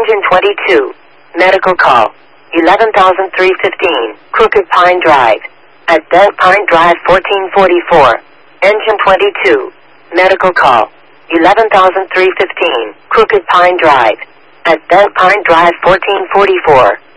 Engine 22. Medical call. 11,315. Crooked Pine Drive. At Belt Pine Drive 1444. Engine 22. Medical call. 11,315. Crooked Pine Drive. At Belt Pine Drive 1444.